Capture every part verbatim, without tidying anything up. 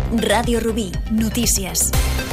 Ràdio Rubí, notícies.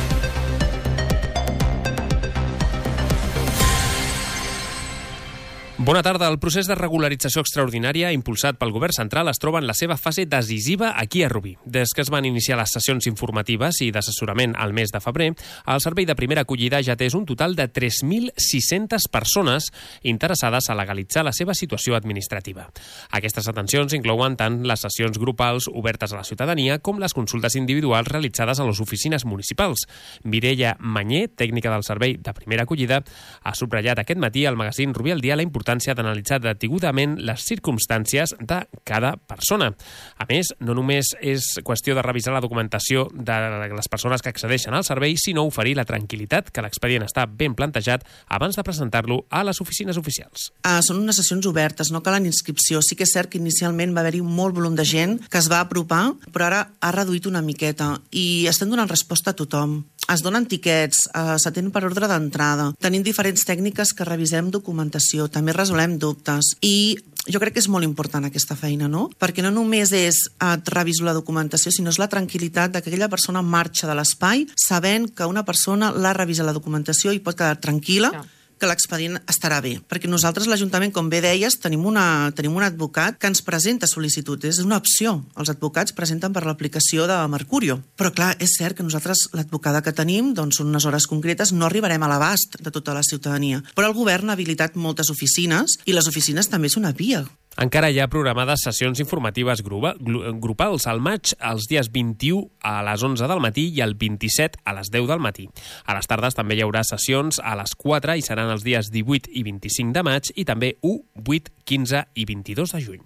Bona tarda. El procés de regularització extraordinària impulsat pel govern central es troba en la seva fase decisiva aquí a Rubí. Des que es van iniciar les sessions informatives i d'assessorament al mes de febrer, el servei de primera acollida ja té un total de tres mil sis-centes persones interessades a legalitzar la seva situació administrativa. Aquestes atencions inclouen tant les sessions grupals obertes a la ciutadania com les consultes individuals realitzades a les oficines municipals. Mireia Manyer, tècnica del servei de primera acollida, ha subratllat aquest matí al magazín Rubí al dia la importància d'analitzar detingudament les circumstàncies de cada persona. A més, no només és qüestió de revisar la documentació de les persones que accedeixen al servei, sinó oferir la tranquil·litat que l'expedient està ben plantejat abans de presentar-lo a les oficines oficials. Uh, són unes sessions obertes, no calen inscripció. Sí que és cert que inicialment va haver-hi molt volum de gent que es va apropar, però ara ha reduït una miqueta i estem donant resposta a tothom. Es donen tiquets, eh, s'atén per ordre d'entrada. Tenim diferents tècniques que revisem documentació, també resolem dubtes. I jo crec que és molt important aquesta feina, no? Perquè no només és eh, reviso la documentació, sinó és la tranquil·litat de que aquella persona marxa de l'espai sabent que una persona l'ha revisat la documentació i pot quedar tranquil·la, ja, que l'expedient estarà bé. Perquè nosaltres, l'Ajuntament, com bé deies, tenim, una, tenim un advocat que ens presenta sol·licitud. És una opció. Els advocats presenten per l'aplicació de Mercurio. Però, clar, és cert que nosaltres, l'advocada que tenim, doncs, són unes hores concretes, no arribarem a l'abast de tota la ciutadania. Però el govern ha habilitat moltes oficines i les oficines també és una via. Encara hi ha programades sessions informatives grupals al maig, els dies vint-i-u a les onze del matí i el vint-i-set a les deu del matí. A les tardes també hi haurà sessions a les quatre i seran els dies divuit i vint-i-cinc de maig i també u, vuit, quinze i vint-i-dos de juny.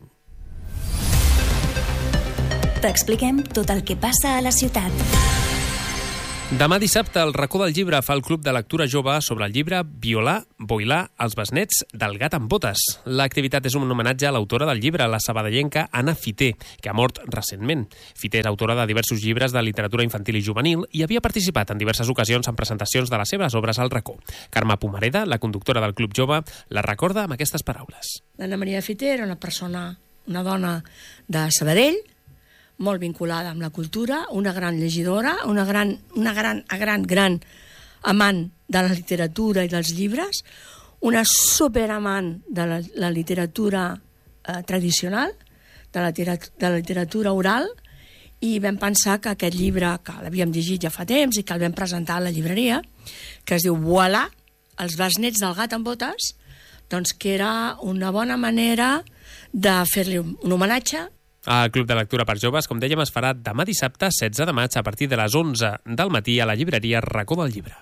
T'expliquem tot el que passa a la ciutat. Demà dissabte, el Racó del Llibre fa el Club de Lectura Jove sobre el llibre Violar, Boilar, els besnets del gat amb botes. L'activitat és un homenatge a l'autora del llibre, la sabadellenca Anna Fiter, que ha mort recentment. Fiter és autora de diversos llibres de literatura infantil i juvenil i havia participat en diverses ocasions en presentacions de les seves obres al Racó. Carme Pomareda, la conductora del Club Jove, la recorda amb aquestes paraules. L'Anna Maria Fiter era una persona, una dona de Sabadell, molt vinculada amb la cultura, una gran llegidora, una gran, una gran, gran, gran amant de la literatura i dels llibres, una superamant de la, la literatura eh, tradicional, de la, de la literatura oral, i vam pensar que aquest llibre, que l'havíem llegit ja fa temps i que el vam presentar a la llibreria, que es diu Voilà, els besnets del gat amb botes, doncs que era una bona manera de fer-li un homenatge. El Club de Lectura per Joves, com dèiem, es farà demà dissabte, setze de maig, a partir de les onze del matí a la llibreria Racó del Llibre.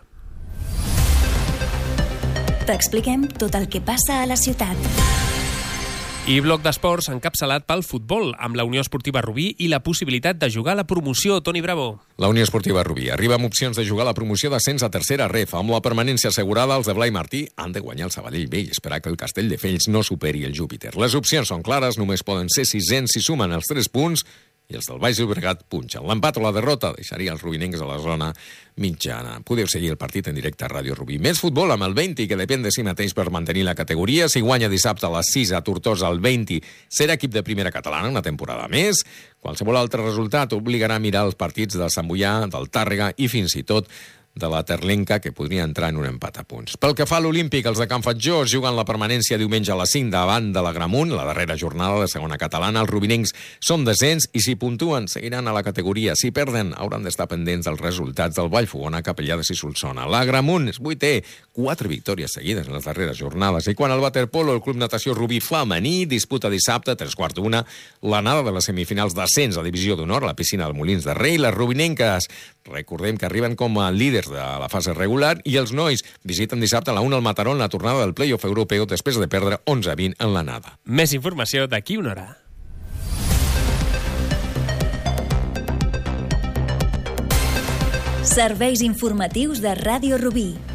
T'expliquem tot el que passa a la ciutat. I bloc d'esports encapçalat pel futbol, amb la Unió Esportiva Rubí i la possibilitat de jugar a la promoció. Toni Bravo. La Unió Esportiva Rubí arriba amb opcions de jugar a la promoció d'ascens a tercera ref. Amb la permanència assegurada, els de Blai Martí han de guanyar el Sabadell B i esperar que el Castelldefels no superi el Júpiter. Les opcions són clares, només poden ser sisens si sumen els tres punts i els del Baix Llobregat punxen. L'empat o la derrota deixaria els rubinencs a la zona mitjana. Podeu seguir el partit en directe a Ràdio Rubí. Més futbol amb el Venti, que depèn de si mateix per mantenir la categoria. Si guanya dissabte a les sis a Tortosa, el Venti serà equip de primera catalana una temporada més. Qualsevol altre resultat obligarà a mirar els partits del Sant Boià, del Tàrrega i fins i tot de la Terlenca, que podria entrar en un empat a punts. Pel que fa a l'Olímpic, els de Can Fatjó juguen la permanència diumenge a les cinc davant de l'Agramunt, la darrera jornada de segona catalana. Els rubinencs són descens i si puntuen seguiran a la categoria. Si perden, hauran d'estar pendents dels resultats del Vallfogona, Capellades i Solsona. L'Agramunt és vuitè, quatre victòries seguides en les darreres jornades. I quan el waterpolo, el Club Natació Rubí femení disputa dissabte, tres quarts d'una, l'anada de les semifinals d'ascens a Divisió d'Honor a la piscina del Molins de Rei. Les rubinenques, recordem que arriben com a líders de la fase regular, i els nois visiten dissabte a la una al Mataró en la tornada del play-off europeu després de perdre onze a vint en l'anada. Més informació d'aquí una hora. Serveis informatius de Ràdio Rubí.